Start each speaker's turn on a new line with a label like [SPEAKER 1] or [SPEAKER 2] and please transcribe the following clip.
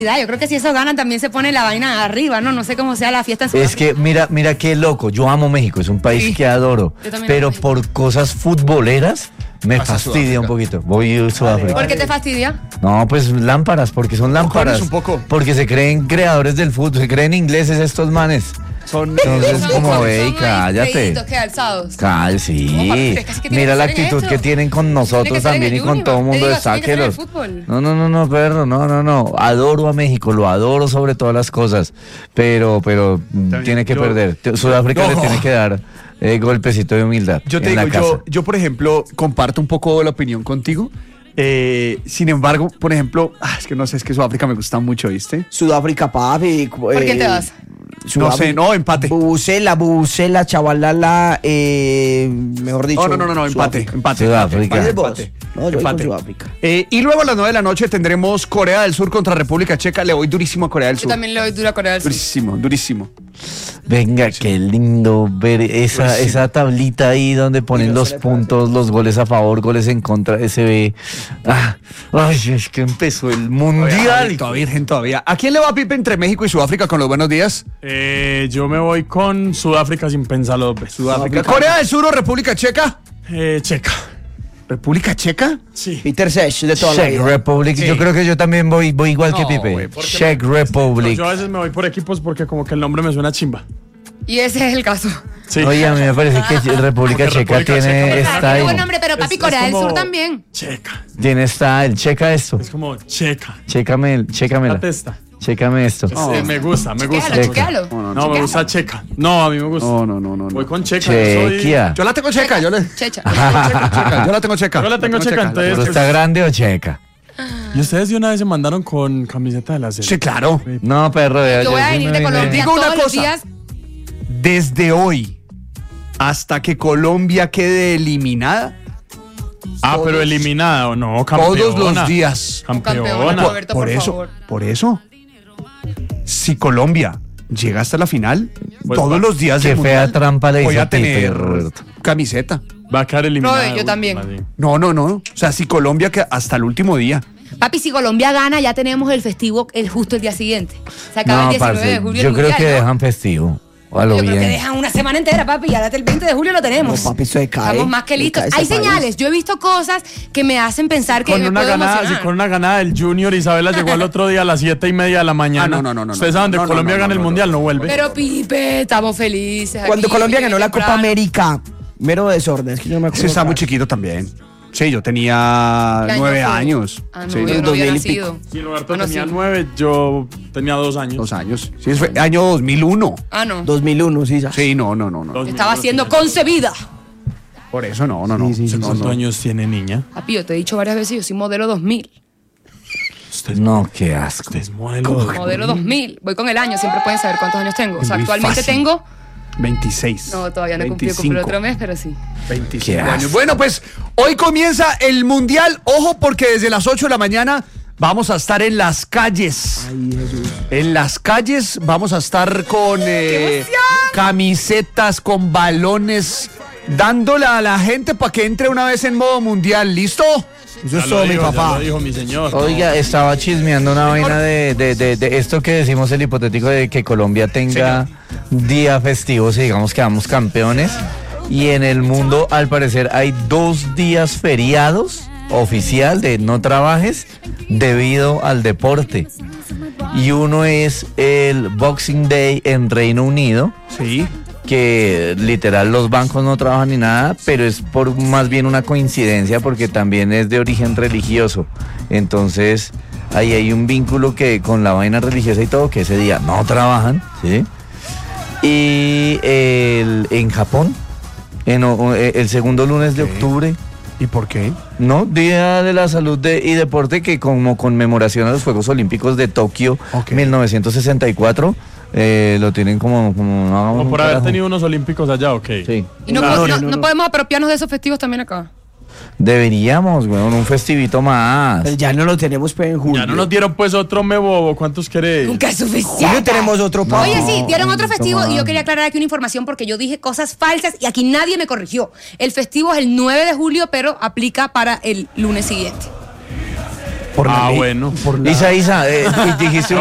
[SPEAKER 1] Yo creo que si eso ganan también se pone la vaina arriba, ¿no? No sé cómo sea la fiesta en Sudáfrica.
[SPEAKER 2] Es que mira qué loco, yo amo México, es un país que adoro, pero por cosas futboleras me fastidia un poquito. Voy a Sudáfrica.
[SPEAKER 1] ¿Por qué te fastidia?
[SPEAKER 2] No, pues lámparas, porque son lámparas.
[SPEAKER 3] Un poco.
[SPEAKER 2] Porque se creen creadores del fútbol, se creen ingleses estos manes. Entonces como, ey, cállate.
[SPEAKER 1] ¿Qué alzados?
[SPEAKER 2] Sí. Mira la actitud que tienen con nosotros también y con todo el mundo. Sáquelos. No, perro, no. Adoro a México, lo adoro sobre todas las cosas. Pero tiene que perder. Sudáfrica le tiene que dar golpecito de humildad.
[SPEAKER 3] Yo te digo, yo por ejemplo, comparto un poco la opinión contigo. Sin embargo, por ejemplo, es que no sé, es que Sudáfrica me gusta mucho, ¿viste?
[SPEAKER 4] Sudáfrica, papi.
[SPEAKER 1] ¿Por quién te vas?
[SPEAKER 3] No sé, empate.
[SPEAKER 4] Bubucela, chavalala, mejor dicho.
[SPEAKER 3] No, empate.
[SPEAKER 2] Sudáfrica.
[SPEAKER 4] No, yo voy con Sudáfrica.
[SPEAKER 3] Y luego a las 9 de la noche tendremos Corea del Sur contra República Checa. Le voy durísimo a Corea del Sur.
[SPEAKER 1] Yo también le doy duro a Corea del Sur.
[SPEAKER 3] Durísimo.
[SPEAKER 2] Venga, qué lindo ver esa tablita ahí donde ponen los puntos, los goles a favor, goles en contra, se ve. Es que empezó el mundial.
[SPEAKER 3] Virgen todavía. ¿A quién le va a Pipe entre México y Sudáfrica con los buenos días?
[SPEAKER 5] Yo me voy con Sudáfrica sin pensarlo.
[SPEAKER 3] Sudáfrica. ¿Corea del Sur o República Checa?
[SPEAKER 5] Checa.
[SPEAKER 3] ¿República Checa?
[SPEAKER 5] Sí.
[SPEAKER 4] Peter Sech de toda la
[SPEAKER 2] Czech
[SPEAKER 4] vida.
[SPEAKER 2] Republic, sí. Yo creo que yo también voy igual que Pipe. Czech Republic.
[SPEAKER 5] Yo a veces me voy por equipos porque como que el nombre me suena chimba.
[SPEAKER 1] Y ese es el caso.
[SPEAKER 5] Sí.
[SPEAKER 2] Oye, a mí me parece que República Checa tiene style.
[SPEAKER 1] Qué buen nombre, pero papi, Corea del Sur también.
[SPEAKER 5] Checa.
[SPEAKER 2] Tiene style, checa esto.
[SPEAKER 5] Es como checa.
[SPEAKER 2] Chécamela.
[SPEAKER 5] La testa.
[SPEAKER 2] Chécame esto.
[SPEAKER 5] Me gusta.
[SPEAKER 1] Chequéalo.
[SPEAKER 5] No, me gusta checa. No, a mí me gusta.
[SPEAKER 3] No.
[SPEAKER 5] Voy con checa.
[SPEAKER 2] Chequia.
[SPEAKER 3] Yo la tengo checa. Yo la tengo checa.
[SPEAKER 5] Entonces.
[SPEAKER 2] ¿Pero está grande o checa?
[SPEAKER 5] ¿Y ustedes de una vez se mandaron con camiseta de la serie?
[SPEAKER 3] Sí, claro.
[SPEAKER 2] No, perro.
[SPEAKER 1] Yo voy a venir de Colombia
[SPEAKER 3] Digo una
[SPEAKER 1] todos los
[SPEAKER 3] cosa.
[SPEAKER 1] días.
[SPEAKER 3] Desde hoy hasta que Colombia quede eliminada.
[SPEAKER 5] Pero eliminada o no, campeona.
[SPEAKER 3] Todos los días.
[SPEAKER 5] Campeona.
[SPEAKER 1] Roberto, por favor.
[SPEAKER 3] Por eso. Si Colombia llega hasta la final,
[SPEAKER 5] Pues
[SPEAKER 3] todos los días
[SPEAKER 2] Qué
[SPEAKER 3] del
[SPEAKER 2] fea
[SPEAKER 3] mundial
[SPEAKER 2] trampa le
[SPEAKER 3] voy
[SPEAKER 2] hizo
[SPEAKER 3] a tener
[SPEAKER 2] Roberto.
[SPEAKER 3] camiseta.
[SPEAKER 5] Va a quedar eliminada.
[SPEAKER 1] No, yo también.
[SPEAKER 3] No. O sea, si Colombia queda hasta el último día.
[SPEAKER 1] Papi, si Colombia gana, ya tenemos el festivo justo el día siguiente. Se acaba el 19 de julio.
[SPEAKER 2] Yo creo que dejan festivo. A lo
[SPEAKER 1] Yo creo que
[SPEAKER 2] bien.
[SPEAKER 1] dejan una semana entera, papi, y ahora el 20 de julio lo tenemos.
[SPEAKER 4] No, papi, eso cae.
[SPEAKER 1] Estamos más que listos.
[SPEAKER 4] Cae
[SPEAKER 1] Hay
[SPEAKER 4] ese
[SPEAKER 1] señales.
[SPEAKER 4] país.
[SPEAKER 1] Yo he visto cosas que me hacen pensar que
[SPEAKER 5] Con
[SPEAKER 1] me
[SPEAKER 5] una
[SPEAKER 1] puedo
[SPEAKER 5] ganada,
[SPEAKER 1] emocionar.
[SPEAKER 5] con una ganada del Junior, Isabela llegó al otro día a las 7:30 de la mañana.
[SPEAKER 3] No.
[SPEAKER 5] Ustedes saben, de Colombia gana el mundial, no vuelve.
[SPEAKER 1] Pero Pipe, estamos felices.
[SPEAKER 4] Cuando
[SPEAKER 1] aquí,
[SPEAKER 4] Colombia ganó la Copa
[SPEAKER 1] temprano.
[SPEAKER 4] América, mero desorden. Es que yo no me acuerdo.
[SPEAKER 3] Sí, está muy chiquito también. Sí, yo tenía
[SPEAKER 1] ¿Qué año
[SPEAKER 3] 9
[SPEAKER 1] fue?
[SPEAKER 3] años.
[SPEAKER 1] Ah, no,
[SPEAKER 3] Sí,
[SPEAKER 1] yo no había
[SPEAKER 4] 2000 y
[SPEAKER 1] nacido.
[SPEAKER 5] Si Roberto
[SPEAKER 1] no,
[SPEAKER 5] tenía
[SPEAKER 1] sí.
[SPEAKER 5] 9, yo tenía 2 años.
[SPEAKER 3] 2 años. Sí, fue año 2001.
[SPEAKER 1] Ah, no.
[SPEAKER 4] 2001, sí.
[SPEAKER 3] Sí, no.
[SPEAKER 1] Estaba siendo concebida.
[SPEAKER 3] Por eso no.
[SPEAKER 5] ¿Cuántos años tiene niña?
[SPEAKER 1] Papi, yo te he dicho varias veces, yo soy modelo 2000.
[SPEAKER 2] No, qué asco.
[SPEAKER 5] Usted es modelo.
[SPEAKER 1] Modelo 2000. Voy con el año, siempre pueden saber cuántos años tengo. O sea,
[SPEAKER 3] Muy
[SPEAKER 1] actualmente
[SPEAKER 3] fácil.
[SPEAKER 1] tengo...
[SPEAKER 3] 26.
[SPEAKER 1] No, todavía no cumplí
[SPEAKER 3] 25.
[SPEAKER 1] el otro mes, pero sí.
[SPEAKER 3] 25
[SPEAKER 2] Qué
[SPEAKER 3] años.
[SPEAKER 2] asco.
[SPEAKER 3] Bueno, pues hoy comienza el mundial. Ojo, porque desde las 8 de la mañana vamos a estar en las calles.
[SPEAKER 4] Ay, Jesús.
[SPEAKER 3] En las calles vamos a estar con camisetas, con balones, dándole a la gente para que entre una vez en modo mundial. ¿Listo?
[SPEAKER 4] Eso
[SPEAKER 5] Ya
[SPEAKER 4] es
[SPEAKER 5] lo
[SPEAKER 4] todo, mi
[SPEAKER 5] dijo, ya
[SPEAKER 4] papá.
[SPEAKER 5] lo dijo mi señor.
[SPEAKER 2] Oiga, estaba chismeando una vaina de esto que decimos el hipotético de que Colombia tenga día festivo, si digamos que vamos campeones. Y en el mundo, al parecer, hay 2 días feriados oficial de no trabajes debido al deporte. Y uno es el Boxing Day en Reino Unido,
[SPEAKER 3] Sí.
[SPEAKER 2] que literal los bancos no trabajan ni nada, pero es por más bien una coincidencia porque también es de origen religioso. Entonces ahí hay un vínculo que con la vaina religiosa y todo, que ese día no trabajan, ¿sí? Y en Japón, el segundo lunes de octubre,
[SPEAKER 3] ¿Y por qué?
[SPEAKER 2] ¿no? Día de la Salud y Deporte, que como conmemoración a los Juegos Olímpicos de Tokio 1964, lo tienen como no hagamos
[SPEAKER 5] Como
[SPEAKER 2] un
[SPEAKER 5] por haber
[SPEAKER 2] carajo.
[SPEAKER 5] tenido unos olímpicos allá, ok.
[SPEAKER 2] Sí.
[SPEAKER 1] Y no podemos apropiarnos de esos festivos también acá.
[SPEAKER 2] Deberíamos, weón, un festivito más.
[SPEAKER 4] Pues ya no lo tenemos pues, en julio.
[SPEAKER 5] Ya no nos dieron pues otro me bobo, ¿cuántos queréis?
[SPEAKER 1] Nunca es suficiente.
[SPEAKER 4] Julio tenemos otro papo.
[SPEAKER 1] Oye, sí, dieron otro festivo
[SPEAKER 2] toma.
[SPEAKER 1] y yo quería aclarar aquí una información porque yo dije cosas falsas y aquí nadie me corrigió. El festivo es el 9 de julio, pero aplica para el lunes siguiente.
[SPEAKER 5] Bueno.
[SPEAKER 3] Por la-
[SPEAKER 2] Isa, dijiste